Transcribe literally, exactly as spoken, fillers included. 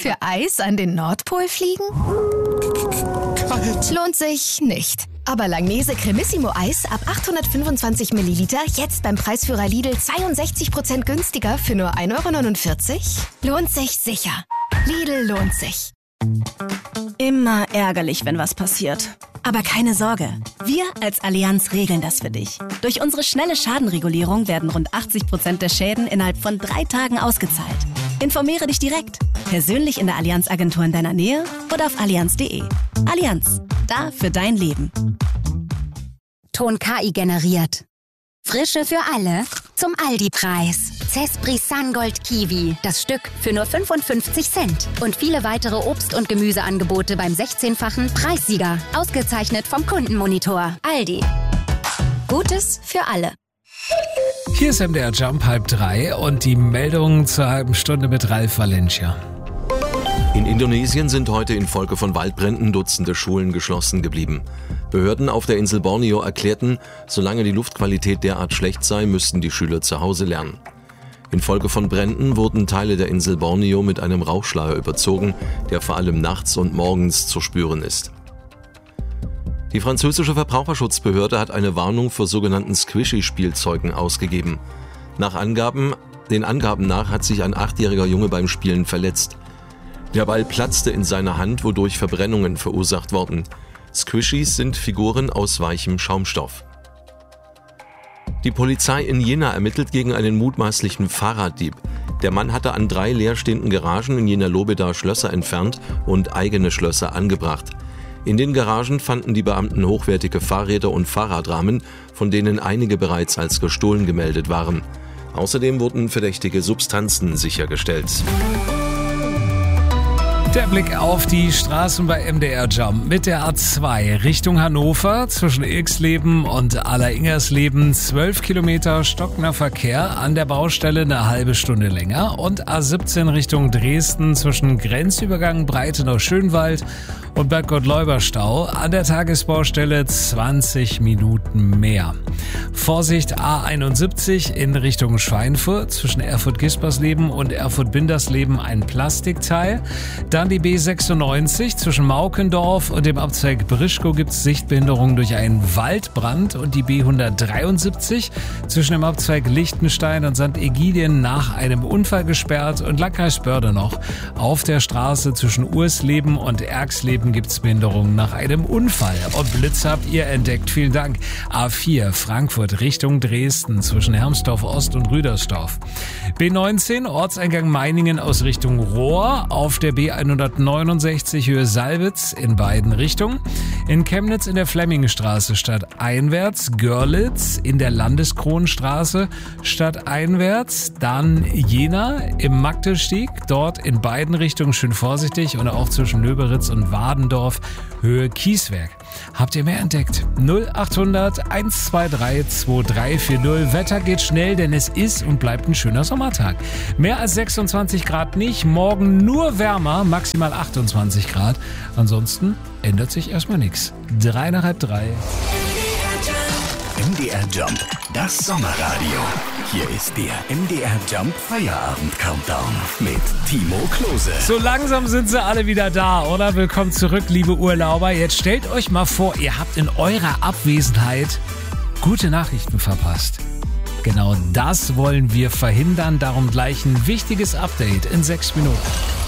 Für Eis an den Nordpol fliegen? Kalt. Lohnt sich nicht. Aber Langnese Cremissimo Eis ab achthundertfünfundzwanzig Milliliter jetzt beim Preisführer Lidl zweiundsechzig Prozent günstiger für nur ein Euro neunundvierzig? Lohnt sich sicher. Lidl lohnt sich. Immer ärgerlich, wenn was passiert. Aber keine Sorge, wir als Allianz regeln das für dich. Durch unsere schnelle Schadenregulierung werden rund achtzig Prozent der Schäden innerhalb von drei Tagen ausgezahlt. Informiere dich direkt, persönlich in der Allianz-Agentur in deiner Nähe oder auf allianz punkt de. Allianz, da für dein Leben. Ton K I generiert. Frische für alle zum Aldi-Preis. Cespri Sungold Kiwi, das Stück für nur fünfundfünfzig Cent. Und viele weitere Obst- und Gemüseangebote beim sechzehnfachen Preissieger. Ausgezeichnet vom Kundenmonitor. Aldi. Gutes für alle. Hier ist M D R Jump halb drei und die Meldung zur halben Stunde mit Ralf Valencia. In Indonesien sind heute infolge von Waldbränden Dutzende Schulen geschlossen geblieben. Behörden auf der Insel Borneo erklärten, solange die Luftqualität derart schlecht sei, müssten die Schüler zu Hause lernen. Infolge von Bränden wurden Teile der Insel Borneo mit einem Rauchschleier überzogen, der vor allem nachts und morgens zu spüren ist. Die französische Verbraucherschutzbehörde hat eine Warnung vor sogenannten Squishy-Spielzeugen ausgegeben. Nach Angaben, den Angaben nach hat sich ein achtjähriger Junge beim Spielen verletzt. Der Ball platzte in seiner Hand, wodurch Verbrennungen verursacht wurden. Squishies sind Figuren aus weichem Schaumstoff. Die Polizei in Jena ermittelt gegen einen mutmaßlichen Fahrraddieb. Der Mann hatte an drei leerstehenden Garagen in Jena-Lobeda Schlösser entfernt und eigene Schlösser angebracht. In den Garagen fanden die Beamten hochwertige Fahrräder und Fahrradrahmen, von denen einige bereits als gestohlen gemeldet waren. Außerdem wurden verdächtige Substanzen sichergestellt. Der Blick auf die Straßen bei M D R Jump mit der A zwei Richtung Hannover zwischen Ilksleben und Alleringers-Leben zwölf Kilometer stockender Verkehr, an der Baustelle eine halbe Stunde länger und A siebzehn Richtung Dresden zwischen Grenzübergang Breitenau-Schönwald und Bad Gottleuber-Stau an der Tagesbaustelle zwanzig Minuten mehr. Vorsicht A einundsiebzig in Richtung Schweinfurt zwischen Erfurt-Gispersleben und Erfurt-Bindersleben ein Plastikteil. Dann die B sechsundneunzig zwischen Maukendorf und dem Abzweig Brischkow gibt es Sichtbehinderung durch einen Waldbrand und die B hundertdreiundsiebzig zwischen dem Abzweig Lichtenstein und Sankt Egidien nach einem Unfall gesperrt und Landkreis Börde noch. Auf der Straße zwischen Ursleben und Erxleben gibt es Behinderung nach einem Unfall. Und Blitz habt ihr entdeckt. Vielen Dank. A vier Frankfurt Richtung Dresden zwischen Hermsdorf Ost und Rüdersdorf. B neunzehn Ortseingang Meiningen aus Richtung Rohr auf der B hundertneunundsechzig Höhe Salwitz in beiden Richtungen. In Chemnitz in der Flemmingstraße stadteinwärts, Görlitz in der Landeskronenstraße stadteinwärts, dann Jena im Magdestieg, dort in beiden Richtungen schön vorsichtig und auch zwischen Löberitz und Wadendorf Höhe Kieswerk. Habt ihr mehr entdeckt? null achthundert hundertzweiundzwanzig zweiunddreißig vierzig. Wetter geht schnell, denn es ist und bleibt ein schöner Sommertag. Mehr als sechsundzwanzig Grad nicht, morgen nur wärmer, maximal achtundzwanzig Grad. Ansonsten ändert sich erstmal nichts. Drei nach halb drei. M D R Jump, das Sommerradio. Hier ist der M D R Jump Feierabend Countdown mit Timo Klose. So langsam sind sie alle wieder da, oder? Willkommen zurück, liebe Urlauber. Jetzt stellt euch mal vor, ihr habt in eurer Abwesenheit gute Nachrichten verpasst. Genau das wollen wir verhindern, darum gleich ein wichtiges Update in sechs Minuten.